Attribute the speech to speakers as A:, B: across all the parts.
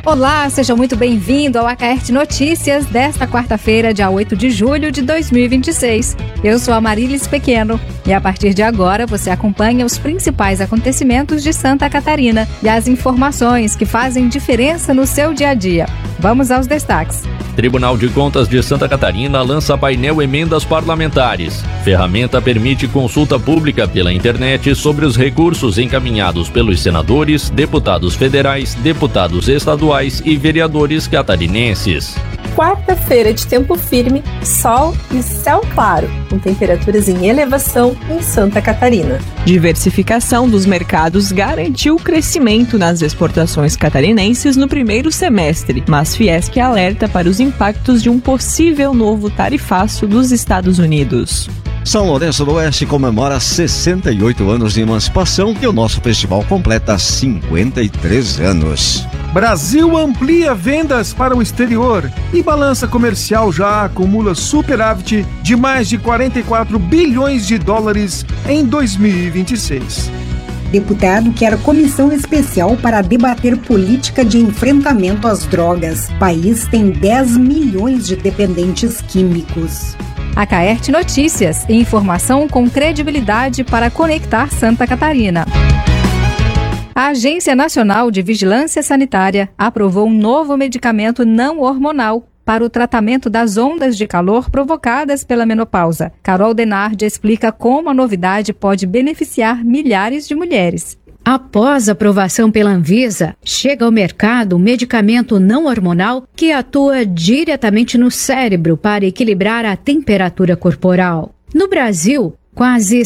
A: Olá, seja muito bem-vindo ao Acaerte Notícias desta quarta-feira, dia 8 de julho de 2026. Eu sou a Marílis Pequeno e a partir de agora você acompanha os principais acontecimentos de Santa Catarina e as informações que fazem diferença no seu dia a dia. Vamos aos destaques.
B: Tribunal de Contas de Santa Catarina lança painel Emendas Parlamentares. Ferramenta permite consulta pública pela internet sobre os recursos encaminhados pelos senadores, deputados federais, deputados estaduais e vereadores catarinenses.
C: Quarta-feira de tempo firme, sol e céu claro, com temperaturas em elevação em Santa Catarina.
D: Diversificação dos mercados garantiu o crescimento nas exportações catarinenses no primeiro semestre, mas Fiesc alerta para os impactos de um possível novo tarifaço dos Estados Unidos.
E: São Lourenço do Oeste comemora 68 anos de emancipação e o nosso festival completa 53 anos.
F: Brasil amplia vendas para o exterior e balança comercial já acumula superávit de mais de 44 bilhões de dólares em 2026.
G: Deputado quer comissão especial para debater política de enfrentamento às drogas. País tem 10 milhões de dependentes químicos.
A: Acaerte Notícias, informação com credibilidade para conectar Santa Catarina. A Agência Nacional de Vigilância Sanitária aprovou um novo medicamento não hormonal para o tratamento das ondas de calor provocadas pela menopausa. Carol Denardi explica como a novidade pode beneficiar milhares de mulheres.
H: Após aprovação pela Anvisa, chega ao mercado um medicamento não hormonal que atua diretamente no cérebro para equilibrar a temperatura corporal. No Brasil, quase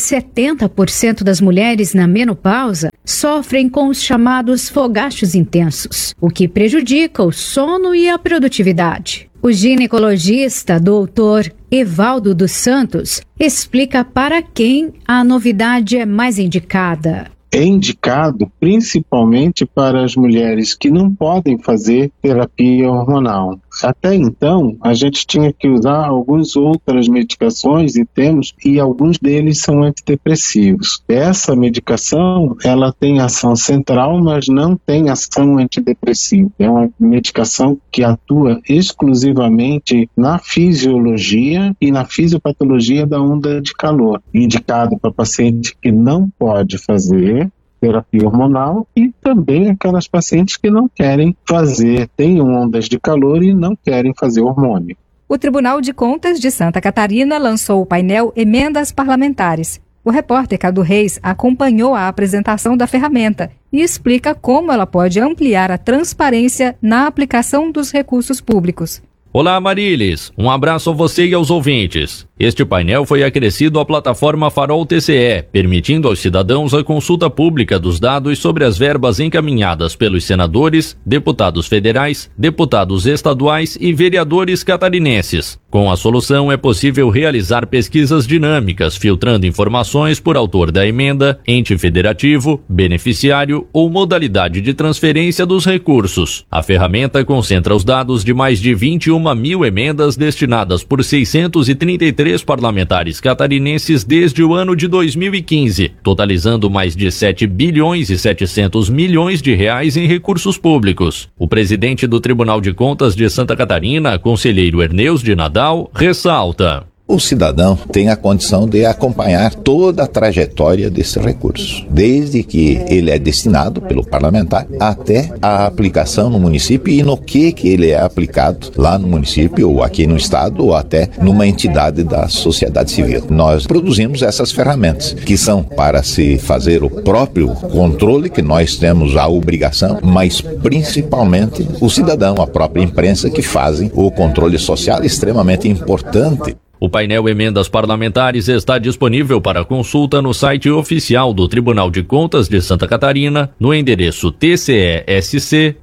H: 70% das mulheres na menopausa sofrem com os chamados fogachos intensos, o que prejudica o sono e a produtividade. O ginecologista Dr. Evaldo dos Santos explica para quem a novidade é mais indicada.
I: É indicado principalmente para as mulheres que não podem fazer terapia hormonal. Até então, a gente tinha que usar algumas outras medicações e alguns deles são antidepressivos. Essa medicação, ela tem ação central, mas não tem ação antidepressiva. É uma medicação que atua exclusivamente na fisiologia e na fisiopatologia da onda de calor. Indicado para paciente que não pode fazer terapia hormonal e também aquelas pacientes que não querem fazer, têm ondas de calor e não querem fazer hormônio.
A: O Tribunal de Contas de Santa Catarina lançou o painel Emendas Parlamentares. O repórter Cadu Reis acompanhou a apresentação da ferramenta e explica como ela pode ampliar a transparência na aplicação dos recursos públicos.
B: Olá, Marílis. Um abraço a você e aos ouvintes. Este painel foi acrescido à plataforma Farol TCE, permitindo aos cidadãos a consulta pública dos dados sobre as verbas encaminhadas pelos senadores, deputados federais, deputados estaduais e vereadores catarinenses. Com a solução é possível realizar pesquisas dinâmicas, filtrando informações por autor da emenda, ente federativo, beneficiário ou modalidade de transferência dos recursos. A ferramenta concentra os dados de mais de 21 mil emendas destinadas por 633 parlamentares catarinenses desde o ano de 2015, totalizando mais de 7 bilhões e 700 milhões de reais em recursos públicos. O presidente do Tribunal de Contas de Santa Catarina, conselheiro Erneus de Nadal, ressalta:
J: o cidadão tem a condição de acompanhar toda a trajetória desse recurso, desde que ele é destinado pelo parlamentar até a aplicação no município e no que ele é aplicado lá no município ou aqui no estado ou até numa entidade da sociedade civil. Nós produzimos essas ferramentas que são para se fazer o próprio controle, que nós temos a obrigação, mas principalmente o cidadão, a própria imprensa, que fazem o controle social extremamente importante.
B: O painel Emendas Parlamentares está disponível para consulta no site oficial do Tribunal de Contas de Santa Catarina, no endereço tcesc.tc.br.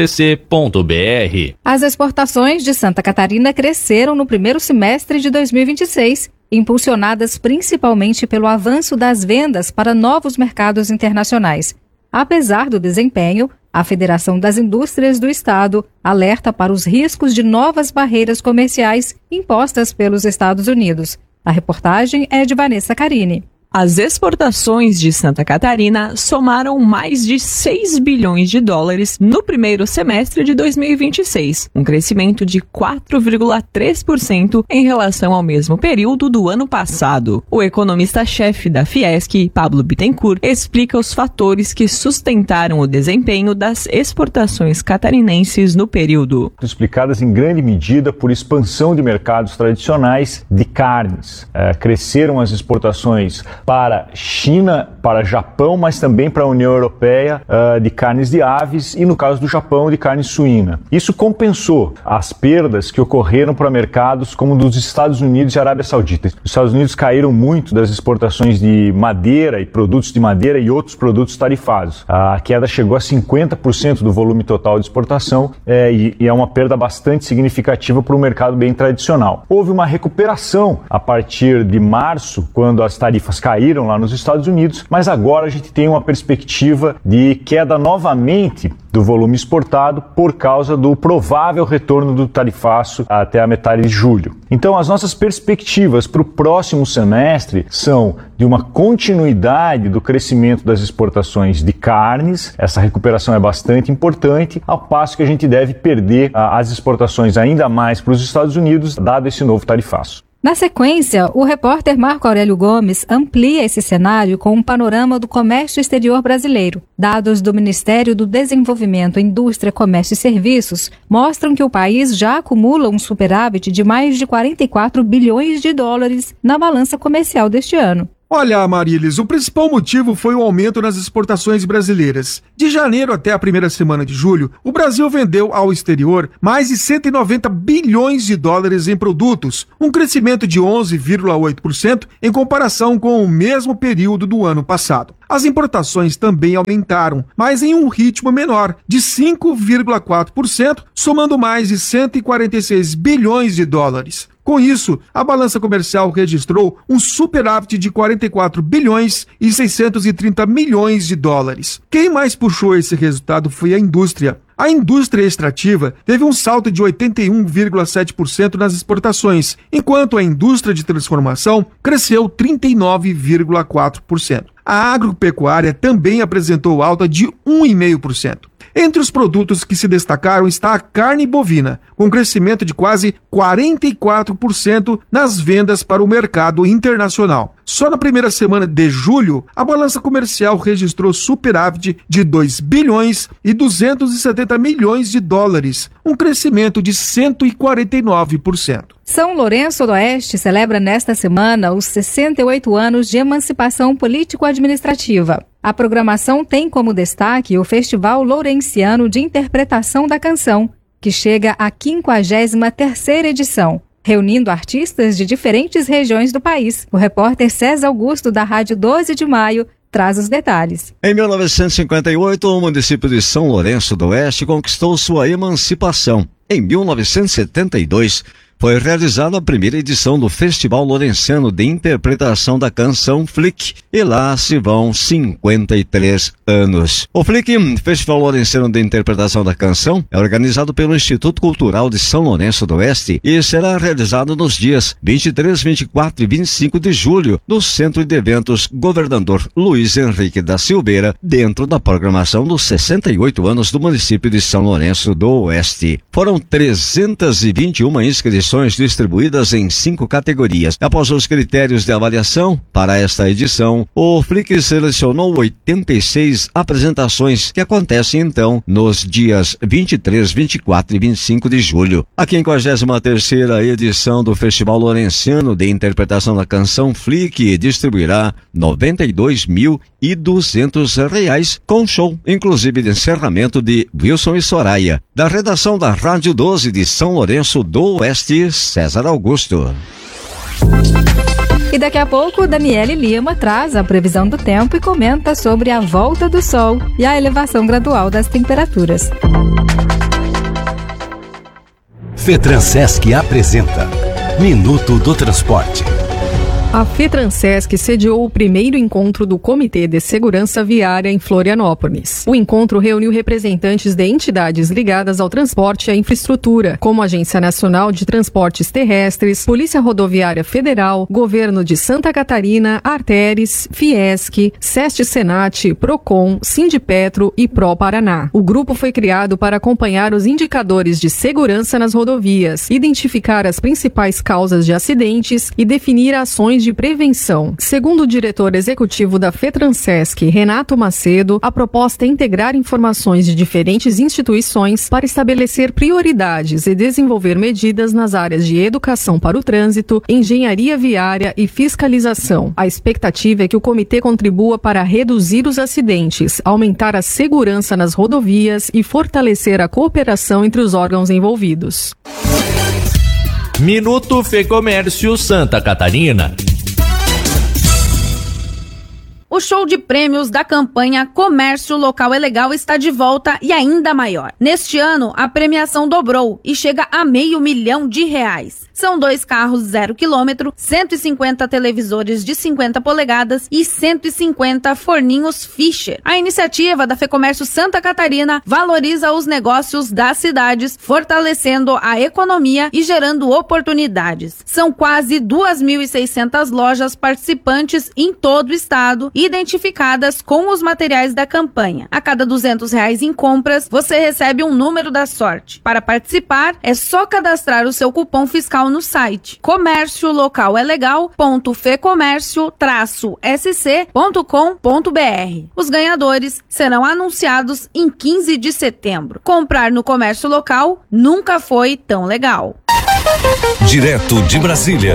A: As exportações de Santa Catarina cresceram no primeiro semestre de 2026, impulsionadas principalmente pelo avanço das vendas para novos mercados internacionais. Apesar do desempenho, a Federação das Indústrias do Estado alerta para os riscos de novas barreiras comerciais impostas pelos Estados Unidos. A reportagem é de Vanessa Carini.
D: As exportações de Santa Catarina somaram mais de 6 bilhões de dólares no primeiro semestre de 2026, um crescimento de 4,3% em relação ao mesmo período do ano passado. O economista-chefe da Fiesc, Pablo Bittencourt, explica os fatores que sustentaram o desempenho das exportações catarinenses no período.
K: Explicadas em grande medida por expansão de mercados tradicionais de carnes. Cresceram as exportações para China, para Japão, mas também para a União Europeia de carnes de aves e, no caso do Japão, de carne suína. Isso compensou as perdas que ocorreram para mercados como dos Estados Unidos e Arábia Saudita. Os Estados Unidos caíram muito das exportações de madeira e produtos de madeira e outros produtos tarifados. A queda chegou a 50% do volume total de exportação e é uma perda bastante significativa para um mercado bem tradicional. Houve uma recuperação a partir de março, quando as tarifas caíram lá nos Estados Unidos, mas agora a gente tem uma perspectiva de queda novamente do volume exportado por causa do provável retorno do tarifaço até a metade de julho. Então, as nossas perspectivas para o próximo semestre são de uma continuidade do crescimento das exportações de carnes. Essa recuperação é bastante importante, ao passo que a gente deve perder as exportações ainda mais para os Estados Unidos, dado esse novo tarifaço.
A: Na sequência, o repórter Marco Aurélio Gomes amplia esse cenário com um panorama do comércio exterior brasileiro. Dados do Ministério do Desenvolvimento, Indústria, Comércio e Serviços mostram que o país já acumula um superávit de mais de 44 bilhões de dólares na balança comercial deste ano.
F: Olha, Marilis, o principal motivo foi o aumento nas exportações brasileiras. De janeiro até a primeira semana de julho, o Brasil vendeu ao exterior mais de 190 bilhões de dólares em produtos, um crescimento de 11,8% em comparação com o mesmo período do ano passado. As importações também aumentaram, mas em um ritmo menor, de 5,4%, somando mais de 146 bilhões de dólares. Com isso, a balança comercial registrou um superávit de 44 bilhões e 630 milhões de dólares. Quem mais puxou esse resultado foi a indústria. A indústria extrativa teve um salto de 81,7% nas exportações, enquanto a indústria de transformação cresceu 39,4%. A agropecuária também apresentou alta de 1,5%. Entre os produtos que se destacaram está a carne bovina, com crescimento de quase 44% nas vendas para o mercado internacional. Só na primeira semana de julho, a balança comercial registrou superávit de 2 bilhões e 270 milhões de dólares, um crescimento de 149%.
A: São Lourenço do Oeste celebra nesta semana os 68 anos de emancipação político-administrativa. A programação tem como destaque o Festival Lourenciano de Interpretação da Canção, que chega à 53ª edição, reunindo artistas de diferentes regiões do país. O repórter César Augusto, da Rádio 12 de Maio, traz os detalhes.
E: Em 1958, o município de São Lourenço do Oeste conquistou sua emancipação. Em 1972, foi realizada a primeira edição do Festival Lourenciano de Interpretação da Canção FLIC, e lá se vão 53 anos. O FLIC, Festival Lourenciano de Interpretação da Canção, é organizado pelo Instituto Cultural de São Lourenço do Oeste e será realizado nos dias 23, 24 e 25 de julho no Centro de Eventos Governador Luiz Henrique da Silveira, dentro da programação dos 68 anos do município de São Lourenço do Oeste. Foram 321 inscrições distribuídas em 5 categorias. Após os critérios de avaliação para esta edição, o FLIC selecionou 86 apresentações que acontecem então nos dias 23, 24 e 25 de julho. A 53ª edição do Festival Lourenciano de Interpretação da Canção FLIC distribuirá R$92.200 com show, inclusive de encerramento de Wilson e Soraya. Da redação da Rádio 12 de São Lourenço do Oeste, César Augusto.
A: E daqui a pouco, Daniele Lima traz a previsão do tempo e comenta sobre a volta do sol e a elevação gradual das temperaturas.
L: FETRANSESC apresenta Minuto do Transporte. A FETRANSESC sediou o primeiro encontro do Comitê de Segurança Viária em Florianópolis. O encontro reuniu representantes de entidades ligadas ao transporte e à infraestrutura, como a Agência Nacional de Transportes Terrestres, Polícia Rodoviária Federal, Governo de Santa Catarina, Arteres, Fiesc, SEST-Senat, Procon, Sindipetro e Pro-Paraná. O grupo foi criado para acompanhar os indicadores de segurança nas rodovias, identificar as principais causas de acidentes e definir ações de prevenção. Segundo o diretor executivo da FETRANSESC, Renato Macedo, a proposta é integrar informações de diferentes instituições para estabelecer prioridades e desenvolver medidas nas áreas de educação para o trânsito, engenharia viária e fiscalização. A expectativa é que o comitê contribua para reduzir os acidentes, aumentar a segurança nas rodovias e fortalecer a cooperação entre os órgãos envolvidos.
B: Minuto Fecomércio Santa Catarina.
M: O show de prêmios da campanha Comércio Local é Legal está de volta e ainda maior. Neste ano, a premiação dobrou e chega a R$500 mil. São 2 carros 0 km, 150 televisores de 50 polegadas e 150 forninhos Fischer. A iniciativa da Fecomércio Santa Catarina valoriza os negócios das cidades, fortalecendo a economia e gerando oportunidades. São quase 2.600 lojas participantes em todo o estado, identificadas com os materiais da campanha. A cada R$200 em compras, você recebe um número da sorte. Para participar, é só cadastrar o seu cupom fiscal no site comerciolocalegal.fecomércio-sc.com.br. Os ganhadores serão anunciados em 15 de setembro. Comprar no comércio local nunca foi tão legal.
N: Direto de Brasília.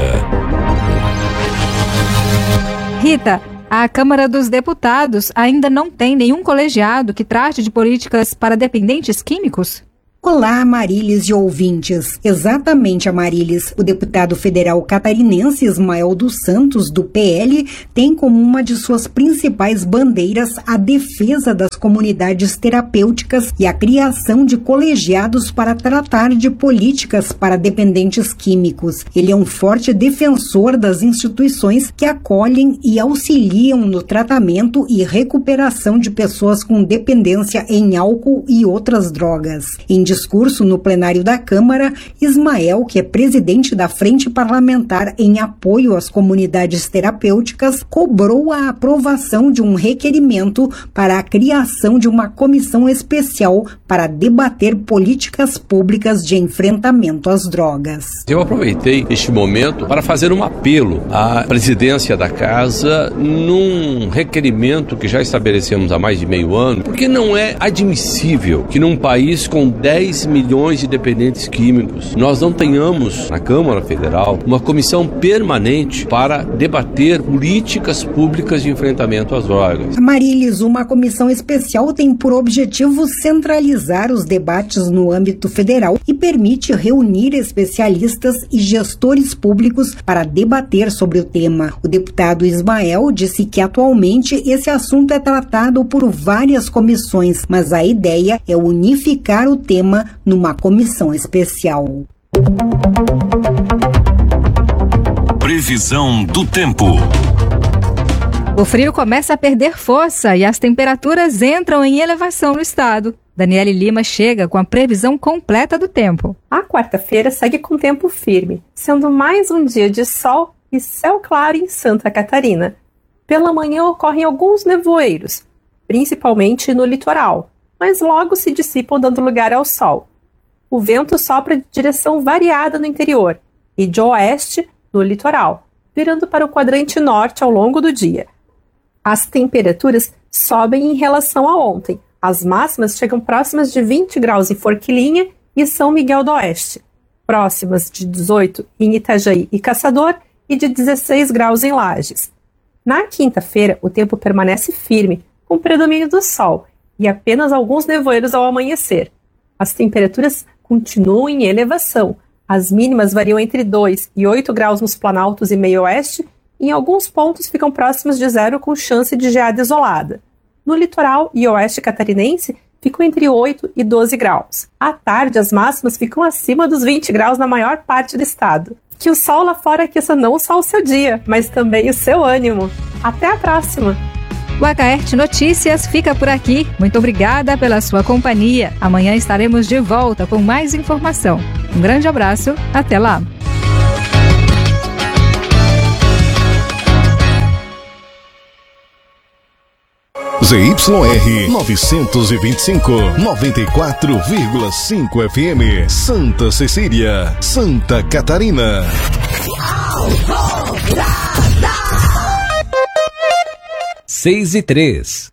A: Rita, a Câmara dos Deputados ainda não tem nenhum colegiado que trate de políticas para dependentes químicos?
G: Olá, Amarilis e ouvintes. Exatamente, Amarilis. O deputado federal catarinense Ismael dos Santos, do PL, tem como uma de suas principais bandeiras a defesa das comunidades terapêuticas e a criação de colegiados para tratar de políticas para dependentes químicos. Ele é um forte defensor das instituições que acolhem e auxiliam no tratamento e recuperação de pessoas com dependência em álcool e outras drogas. Em discurso no plenário da Câmara, Ismael, que é presidente da Frente Parlamentar em apoio às comunidades terapêuticas, cobrou a aprovação de um requerimento para a criação de uma comissão especial para debater políticas públicas de enfrentamento às drogas.
O: Eu aproveitei este momento para fazer um apelo à presidência da Casa num requerimento que já estabelecemos há mais de meio ano, porque não é admissível que num país com 10 milhões de dependentes químicos nós não tenhamos na Câmara Federal uma comissão permanente para debater políticas públicas de enfrentamento às drogas.
G: Marilis, uma comissão especial tem por objetivo centralizar os debates no âmbito federal e permite reunir especialistas e gestores públicos para debater sobre o tema. O deputado Ismael disse que atualmente esse assunto é tratado por várias comissões, mas a ideia é unificar o tema numa comissão especial.
N: Previsão do tempo.
A: O frio começa a perder força e as temperaturas entram em elevação no estado. Daniele Lima chega com a previsão completa do tempo.
C: A quarta-feira segue com tempo firme, sendo mais um dia de sol e céu claro em Santa Catarina. Pela manhã ocorrem alguns nevoeiros, principalmente no litoral, mas logo se dissipam dando lugar ao sol. O vento sopra de direção variada no interior e de oeste no litoral, virando para o quadrante norte ao longo do dia. As temperaturas sobem em relação a ontem. As máximas chegam próximas de 20 graus em Forquilinha e São Miguel do Oeste, próximas de 18 em Itajaí e Caçador e de 16 graus em Lages. Na quinta-feira, o tempo permanece firme, com predomínio do sol, e apenas alguns nevoeiros ao amanhecer. As temperaturas continuam em elevação. As mínimas variam entre 2 e 8 graus nos planaltos e meio oeste, e em alguns pontos ficam próximos de zero com chance de geada isolada. No litoral e oeste catarinense, ficam entre 8 e 12 graus. À tarde, as máximas ficam acima dos 20 graus na maior parte do estado. Que o sol lá fora aqueça não só o seu dia, mas também o seu ânimo. Até a próxima!
A: O Acaerte Notícias fica por aqui. Muito obrigada pela sua companhia. Amanhã estaremos de volta com mais informação. Um grande abraço, até lá!
P: ZYR 925, 94,5 FM, Santa Cecília, Santa Catarina.
N: 6:03.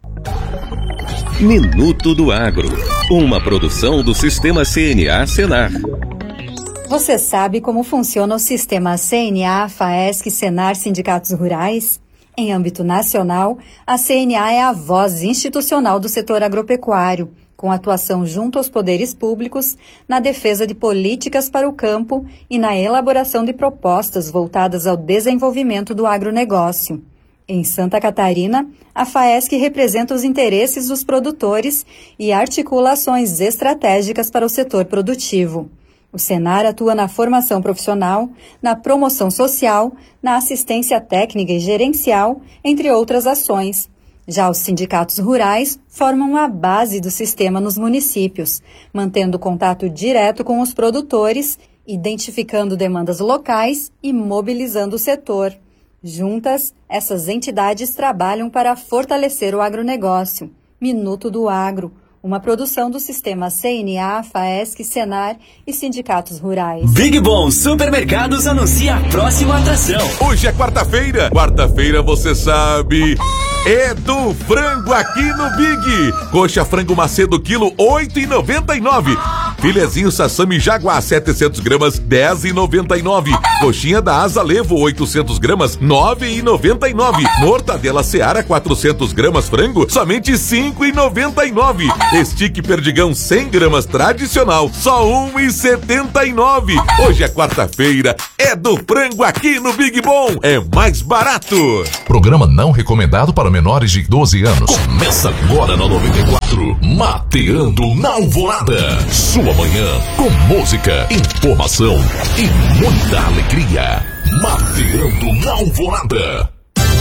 N: Minuto do Agro, uma produção do Sistema CNA Senar.
Q: Você sabe como funciona o sistema CNA, FAESC, Senar, Sindicatos Rurais? Em âmbito nacional, a CNA é a voz institucional do setor agropecuário, com atuação junto aos poderes públicos, na defesa de políticas para o campo e na elaboração de propostas voltadas ao desenvolvimento do agronegócio. Em Santa Catarina, a FAESC representa os interesses dos produtores e articula ações estratégicas para o setor produtivo. O Senar atua na formação profissional, na promoção social, na assistência técnica e gerencial, entre outras ações. Já os sindicatos rurais formam a base do sistema nos municípios, mantendo contato direto com os produtores, identificando demandas locais e mobilizando o setor. Juntas, essas entidades trabalham para fortalecer o agronegócio. Minuto do Agro, uma produção do sistema CNA, FAESC, Senar e sindicatos rurais.
R: Big Bom Supermercados anuncia a próxima atração.
S: Hoje é quarta-feira. Quarta-feira, você sabe, é do frango aqui no Big. Coxa frango Macedo, quilo, R$8,99. Filezinho Sassami Jaguar, 700 gramas, R$10,99. Coxinha da Asa Levo, 800 gramas, R$9,99. Mortadela Seara, 400 gramas frango, somente R$5,99. Stick Perdigão 100 gramas tradicional, só R$1,79. Hoje é quarta-feira, é do frango aqui no Big Bom, é mais barato.
T: Programa não recomendado para menores de 12 anos. Começa agora na 94, Mateando na Alvorada. Sua manhã com música, informação e muita alegria. Mateando na Alvorada.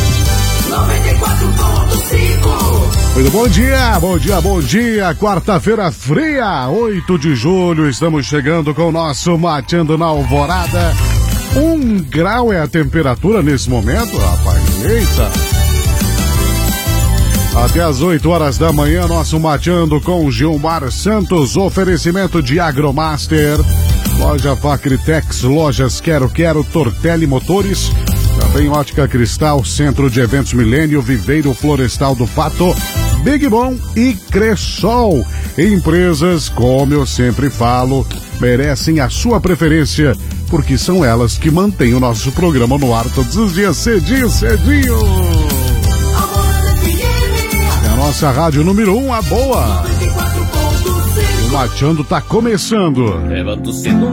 U: 94.5. Muito bom dia, quarta-feira fria, 8 de julho, estamos chegando com o nosso Mateando na Alvorada. 1 grau é a temperatura nesse momento, rapaz, eita. Até às 8 horas da manhã, nosso Mateando com Gilmar Santos, oferecimento de Agromaster, Loja Facritex, Lojas Quero, Tortelli Motores, também Ótica Cristal, Centro de Eventos Milênio, Viveiro Florestal do Pato, Big Bom e Cressol. Empresas, como eu sempre falo, merecem a sua preferência, porque são elas que mantêm o nosso programa no ar todos os dias, cedinho. É a nossa rádio número 1, a boa. O Mateando tá começando.